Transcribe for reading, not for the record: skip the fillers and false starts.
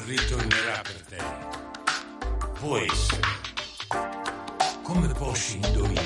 ritornerà per te. Può essere. Come posso indovinare?